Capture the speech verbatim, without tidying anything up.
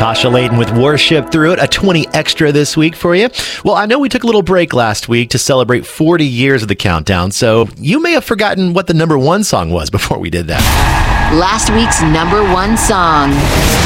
Tasha Layton with Worship Through It, a twenty extra this week for you. Well, I know we took a little break last week to celebrate forty years of the countdown, so you may have forgotten what the number one song was before we did that. Last week's number one song.